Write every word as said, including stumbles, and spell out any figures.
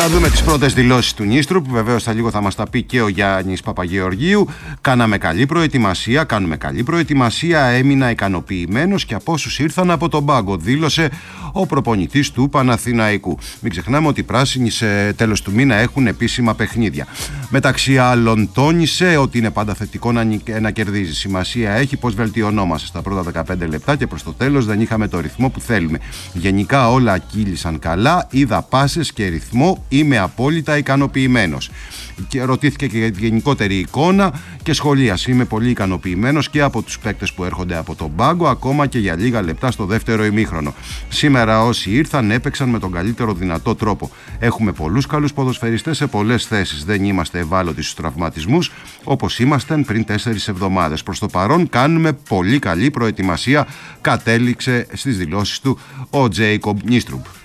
Να δούμε τις πρώτες δηλώσεις του Νίστρουπ. Βεβαίως θα λίγο θα μας τα πει και ο Γιάννης Παπαγεωργίου. Κάναμε καλή προετοιμασία, κάνουμε καλή προετοιμασία. Έμεινα ικανοποιημένος και από όσους ήρθαν από τον πάγκο, δήλωσε ο προπονητής του Παναθηναϊκού. Μην ξεχνάμε ότι οι πράσινοι σε τέλος του μήνα έχουν επίσημα παιχνίδια. Μεταξύ άλλων, τόνισε ότι είναι πάντα θετικό να, να κερδίζει. Σημασία έχει πως βελτιωνόμαστε στα πρώτα δεκαπέντε λεπτά και προς το τέλος δεν είχαμε το ρυθμό που θέλουμε. Γενικά όλα κύλησαν καλά, είδα πάσες και ρυθμό, είμαι απόλυτα ικανοποιημένος. Και ρωτήθηκε και για τη γενικότερη εικόνα και σχολίασε. Είμαι πολύ ικανοποιημένος και από τους παίκτες που έρχονται από τον πάγκο, ακόμα και για λίγα λεπτά στο δεύτερο ημίχρονο. Σήμερα όσοι ήρθαν έπαιξαν με τον καλύτερο δυνατό τρόπο. Έχουμε πολλούς καλούς ποδοσφαιριστές σε πολλές θέσεις. Δεν είμαστε ευάλωτοι στους τραυματισμούς όπως ήμασταν πριν τέσσερις εβδομάδες. Προς το παρόν κάνουμε πολύ καλή προετοιμασία, κατέληξε στις δηλώσεις του ο Τζέικομπ Νίστρουπ.